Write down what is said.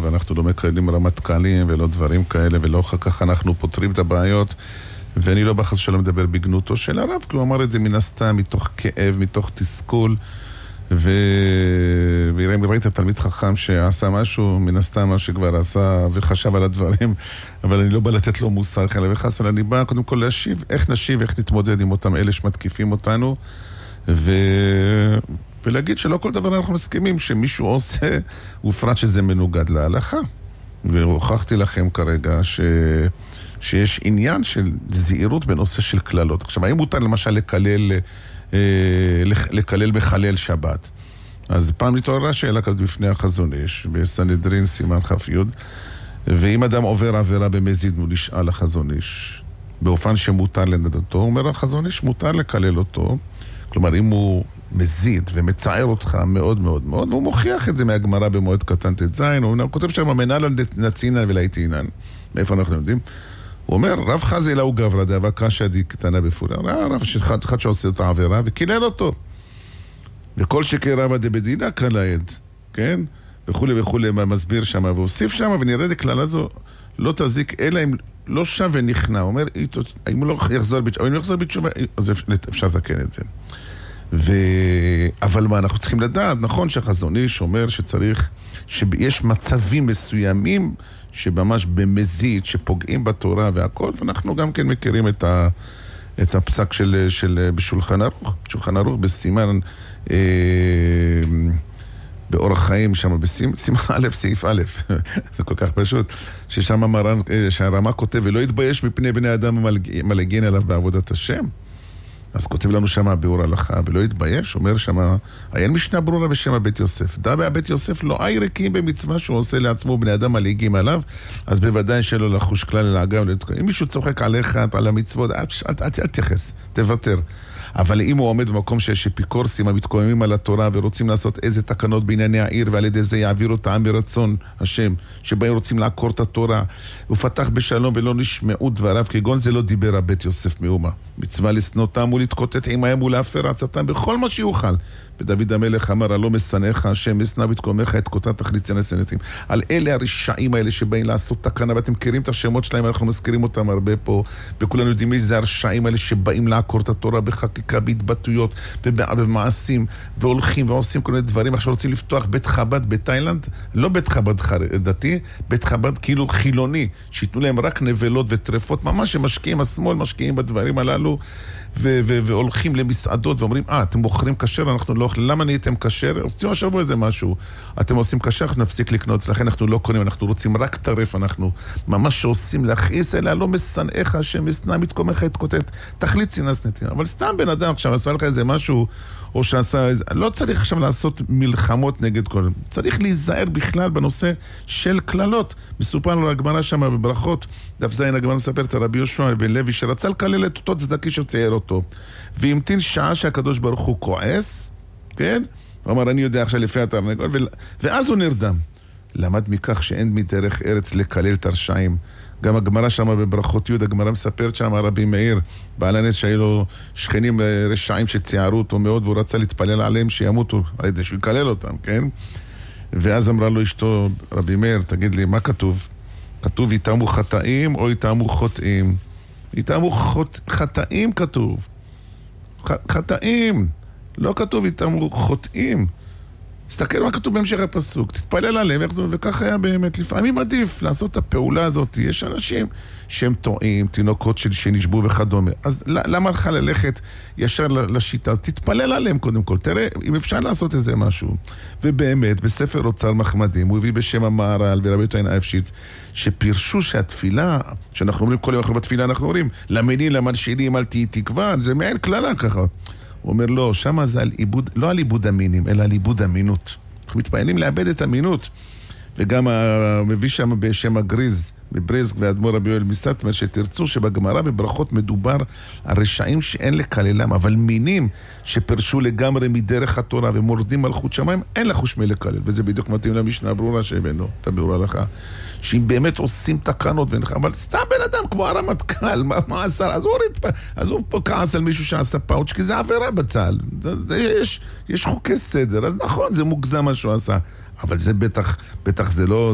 ואנחנו לא מקיימים רמטכ"לים ולא דברים כאלה, ולא אחר כך אנחנו פותרים את הבעיות, ואני לא בחס שלא מדבר בגנותו של הרב, כי הוא אמר את זה מן הסתם, מתוך כאב, מתוך תסכול, ואם ראית תלמיד חכם שעשה משהו, מן הסתם מה שכבר עשה וחשב על הדברים, אבל אני לא בא לתת לו מוסר, חלה וחס, אבל אני בא קודם כל להשיב, איך נשיב, איך נתמודד עם אותם אלה שמתקיפים אותנו, ולהגיד שלא כל דבר אנחנו מסכימים, שמישהו עושה, ופרט שזה מנוגד להלכה. והוכחתי לכם כרגע שיש עניין של זהירות בנושא של כללות. עכשיו, האם מותר למשל לקלל בחלל שבת? אז פעם נתעוררה שאלה כזאת בפני החזון איש, בסנהדרין סימן כ"י, ואם אדם עובר עבירה במזיד, הוא נשאל החזון איש, באופן שמותר לנדותו, הוא אומר החזון איש, מותר לקלל אותו, כלומר, אם הוא מזיד ומצער אותך מאוד מאוד מאוד, והוא מוכיח את זה מהגמרא במועד קטן ט"ז, הוא כותב שם, מנהל נצינן ולהיטינן. מאיפה אנחנו יודעים? הוא אומר, רב חזי לאו גברא דאבה קשיא דקטנה בפולה. רב אחד שעושה את העבירה וקילל אותו. וכל שכרבא דבדינא קלעד, כן? וכולי וכולי, מסביר שם והוסיף שם, ונראה לכלל הזו, לא תזיק, אלא אם לא שב ונכנע. הוא אומר, אם הוא לא יחזור בתשובה, אז אפשר לתקן את זה. אבל מה, אנחנו צריכים לדעת, נכון שהחזון איש אומר שצריך, שיש מצבים מסוימים שממש במזיד, שפוגעים בתורה והכל, ואנחנו גם כן מכירים את הפסק של בשולחן ערוך, שולחן ערוך בסימן באורח חיים שם, בסימן א', סעיף א', זה כל כך פשוט, ששם שהרמה כותב, ולא יתבייש מפני בני אדם מלגין עליו בעבודת השם. אז כותב לנו שם ביאור הלכה, ולא יתבייש, אומר שם, אין משנה ברורה בשם הבית יוסף. דע בית יוסף לא ריקים במצווה שהוא עושה לעצמו בני אדם מלהיגים עליו, אז בוודאי שלא לחוש כלל לעגב. אם מישהו צוחק עליך, על המצוות, אל תתייחס, תוותר. אבל אם הוא עומד במקום שיש אפיקורסים המתקוממים על התורה ורוצים לעשות איזה תקנות בענייני העיר, ועל ידי זה יעביר אותם ברצון השם, שבהם רוצים לעקור את התורה, הוא פתח בשלום ולא נשמעו דבריו, כגון זה לא דיבר הבית יוסף מאומה. מצווה לשנותם ולהתקוטט עמהם ולהפר עצתם בכל מה שיוכל. ודוד המלך אמר, הלא משנאיך השם, משנא בתקומך את קוטט תחליצי נשנאתים. על אלה הרשעים האלה שבאים לעשות תקנה, ואתם מכירים את השמות שלהם, אנחנו מזכירים אותם הרבה פה, וכולנו יודעים איזה הרשעים האלה שבאים לעקור את התורה בחקיקה, בהתבטאויות ובמעשים, והולכים ועושים כל מיני דברים. עכשיו רוצים לפתוח בית חב"ד בתאילנד, לא בית חב"ד דתי, בית חב"ד כאילו חילוני, שיתנו להם רק נבלות וטרפות, ממש שמשקיעים, השמאל משקיעים בדברים הללו, והולכים למסעדות ואומרים, אתם מוכרים כשר, אנחנו לא, למה נהייתם כשר? עושים השבוע איזה משהו, אתם עושים כשר, אנחנו נפסיק לקנות, לכן אנחנו לא קונים, אנחנו רוצים רק טרף, אנחנו ממש שעושים להכעיס אליה, לא משנאיך השם, משנא מתקומך את כותת, תחליצי נשנאתים. אבל סתם בן אדם, עכשיו עשה לך איזה משהו, או שעשה איזה, לא צריך עכשיו לעשות מלחמות נגד כל, צריך להיזהר בכלל בנושא של כללות. מסופר לנו הגמרא שם בברכות, דף זין הגמרא מספרת רבי יהושע בן לוי שרצה לקלל את אותו צדקי שצייר אותו, והמתין שעה שהקדוש ברוך הוא כועס, כן? הוא אמר, אני יודע עכשיו לפי התרנגול, ואז הוא נרדם. למד מכך שאין מדרך ארץ לקלל את הרשעים. גם הגמרא שם בברכות י' הגמרא מספרת שם רבי מאיר, בעל הנס שהיו לו שכנים רשעים שציירו אותו מאוד, והוא רצה להתפלל עליהם שימותו, על ידי שהוא יקלל אותם, כן? ואז אמרה לו אשתו, רבי מאיר, תגיד לי, מה כתוב? כתוב, יתאמו חטאים או יתאמו חוטאים? יתאמו חטאים כתוב. חטאים. לא כתוב יתאמו חוטאים. תסתכל מה כתוב בהמשך הפסוק, תתפלל עליהם, וכך היה באמת. לפעמים עדיף לעשות את הפעולה הזאת. יש אנשים שהם טועים, תינוקות שנשבו וכדומה. אז למה לך ללכת ישר לשיטה? אז תתפלל עליהם קודם כל. תראה, אם אפשר לעשות איזה משהו. ובאמת, בספר אוצר מחמדים, הוא הביא בשם המהר"ל ורבי יהודה האפשיץ, שפירשו שהתפילה, שאנחנו אומרים כל יום אחר בתפילה, אנחנו אומרים, למנים, למלשינים, אל תהי תקווה, זה מעין כללה ככה. הוא אומר, לא, שמה זה על איבוד, לא על איבוד המינים, אלא על איבוד אמינות. אנחנו מתפעלים לאבד את אמינות. וגם מביא שם בשם הגריז, בברזק ואדמו"ר רבי יואל מסתמר, שתרצו שבגמרא בברכות מדובר על רשעים שאין לקללם, אבל מינים שפרשו לגמרי מדרך התורה ומורדים מלכות שמיים, אין לחוש מלקלל. וזה בדיוק מתאים למשנה הברורה שהבאנו, את הביאור הלכה. שאם באמת עושים תקנות, אבל סתם בן אדם כמו הרמטכ"ל, מה עשה? אז הוא פה כעס על מישהו שעשה פאוץ', כי זה עבירה בצה"ל. יש חוקי סדר, אז נכון, זה מוגזם מה שהוא עשה. אבל זה בטח זה לא...